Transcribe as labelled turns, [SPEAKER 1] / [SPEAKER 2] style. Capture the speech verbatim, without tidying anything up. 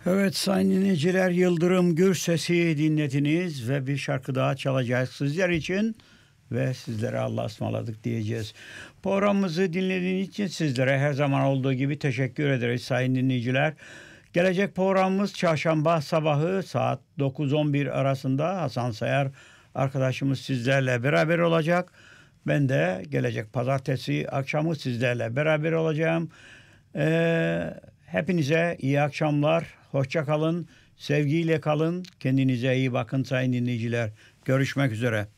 [SPEAKER 1] Evet sayın dinleyiciler, Yıldırım Gürses'i dinlediniz ve bir şarkı daha çalacağız sizler için ve sizlere Allah'a ısmarladık diyeceğiz. Programımızı dinlediğiniz için sizlere her zaman olduğu gibi teşekkür ederiz sayın dinleyiciler. Gelecek programımız çarşamba sabahı saat dokuz on bir arasında Hasan Sayar arkadaşımız sizlerle beraber olacak. Ben de gelecek pazartesi akşamı sizlerle beraber olacağım. Ee, hepinize iyi akşamlar. Hoşça kalın. Sevgiyle kalın. Kendinize iyi bakın sayın dinleyiciler. Görüşmek üzere.